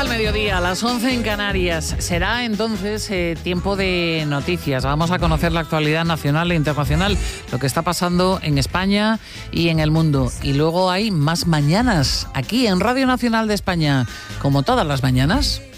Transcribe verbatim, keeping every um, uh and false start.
al mediodía, a las once en Canarias. Será entonces eh, tiempo de noticias. Vamos a conocer la actualidad nacional e internacional, lo que está pasando en España y en el mundo. Y luego hay más mañanas aquí en Radio Nacional de España, como todas las mañanas.